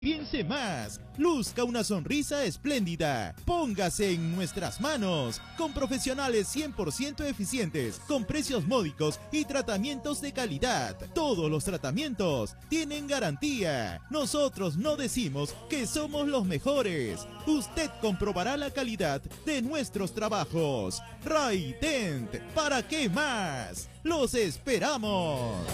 Piense más, luzca una sonrisa espléndida, póngase en nuestras manos, con profesionales 100% eficientes, con precios módicos y tratamientos de calidad. Todos los tratamientos tienen garantía. Nosotros no decimos que somos los mejores. Usted comprobará la calidad de nuestros trabajos. Ray Dent, ¿para qué más? ¡Los esperamos!